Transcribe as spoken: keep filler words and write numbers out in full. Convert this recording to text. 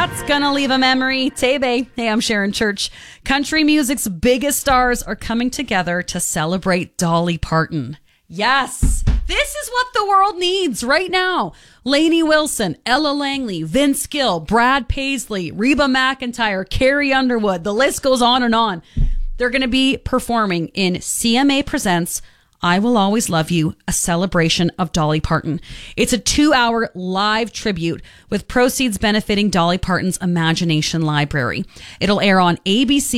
That's gonna leave a memory. Tebe. Hey, I'm Sharon Church. Country music's biggest stars are coming together to celebrate Dolly Parton. Yes, this is what the world needs right now. Lainey Wilson, Ella Langley, Vince Gill, Brad Paisley, Reba McEntire, Carrie Underwood. The list goes on and on. They're going to be performing in C M A Presents I Will Always Love You, a celebration of Dolly Parton. It's a two-hour live tribute with proceeds benefiting Dolly Parton's Imagination Library. It'll air on A B C